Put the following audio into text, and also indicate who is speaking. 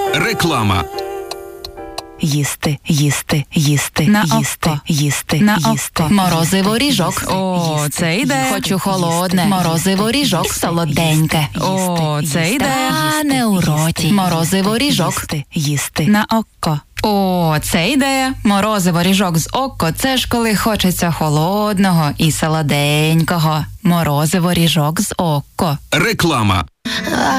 Speaker 1: Реклама.
Speaker 2: Їсти, їсти, їсти,
Speaker 3: На
Speaker 2: їсти,
Speaker 3: око.
Speaker 2: їсти,
Speaker 3: На
Speaker 2: їсти.
Speaker 3: око. Морозиво ріжок.
Speaker 2: О,
Speaker 3: це йде.
Speaker 2: Хочу холодне. Морозиво ріжок солоденьке.
Speaker 3: О, це йде.
Speaker 2: А не у роті.
Speaker 3: Морозиво ріжок.
Speaker 2: Їсти.
Speaker 3: На око. О, це ідея. Морозиво ріжок з око. Це ж коли хочеться холодного і солоденького. Морозиво ріжок з око.
Speaker 1: Реклама.